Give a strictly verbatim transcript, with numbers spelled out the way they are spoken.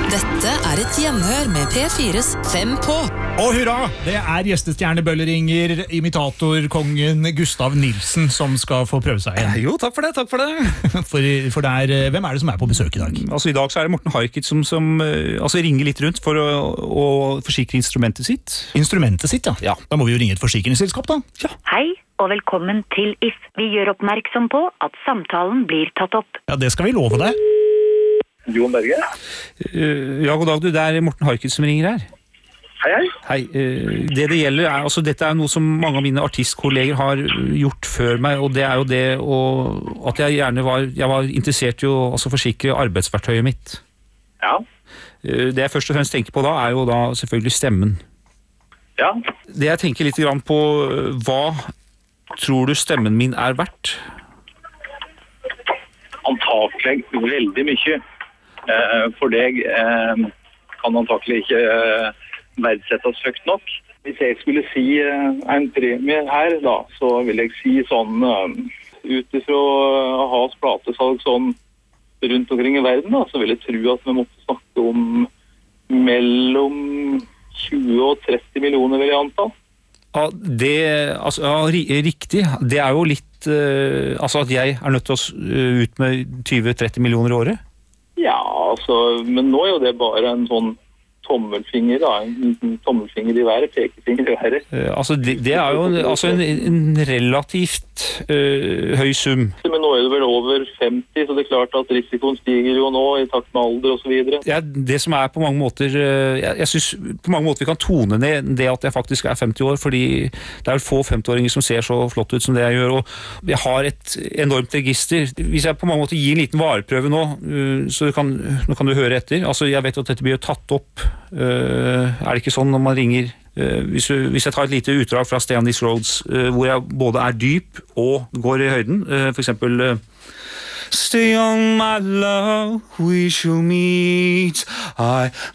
Dette er et gjenhør med P fires Fem på. Og hurra! Det er gjestestjerne, bølleringer, imitatorkongen Gustav Nilsen som skal få prøve seg igjen. Jo, takk for det, takk for det. For, for der, hvem er det som er på besøk i dag? Altså I dag så er det Morten Harket som, som altså, ringer litt rundt for å, å forsikre instrumentet sitt. Instrumentet sitt, ja. Ja. Da må vi jo ringe et forsikringsselskap, da. Ja. Hei, og velkommen til I F. Vi gjør oppmerksom på at samtalen blir tatt opp. Ja, det skal vi love deg. Jon Berge? Uh, ja, god dag du, det er Morten Harket som ringer her. Hei, hei. Hei, uh, det det gjelder er, altså dette er noe som mange av mine artistkolleger har gjort før meg, og det er jo det å, at jeg gjerne var, jeg var interessert i å altså, forsikre arbeidsverktøyet mitt. Ja. Uh, det jeg først og fremst tenker på da, er jo da selvfølgelig stemmen. Ja. Det jeg tenker litt grann på, hva tror du stemmen min er verdt? Antakelig veldig mye. Eh, for deg eh, kan antakelig ikke eh, verdsettes høyt nok. Hvis jeg skulle si eh, en premie her, da, så vil jeg si sånn, eh, utifra A-has platesalg sånn rundt omkring i verden, da, så vil jeg tro at vi måtte snakke om mellom tjue og tretti millioner, vil jeg anta. Ja, det, altså, ja, riktig. Det er jo litt, uh, altså at jeg er nødt til å uh, ut med tjue til tretti millioner i året. Ja, altså, men nå er jo det bare en sånn tommelfinger, da. En tommelfinger i været, pekefinger i været. Uh, altså, det, det er jo en, altså en, en relativt uh, høy sum. Men nå er det vel over femti, så det er klart at risikoen stiger jo nå i takt med alder og så videre. Ja, det som er på mange måter, uh, jeg, jeg synes på mange måter vi kan tone ned det at jeg faktisk er femti år, fordi det er vel få femti-åringer som ser så flott ut som det jeg gjør, og jeg har et enormt register. Hvis jeg på mange måter gir en liten vareprøve nå, uh, så kan, nå kan du høre etter. Altså, jeg vet at dette blir tatt opp. Uh, er det ikke sånn når man ringer uh, hvis, hvis jeg tar et lite utdrag fra Stay on These Roads uh, hvor jeg både er dyp og går i høyden, uh, for eksempel uh, Stay on my love, we shall meet, I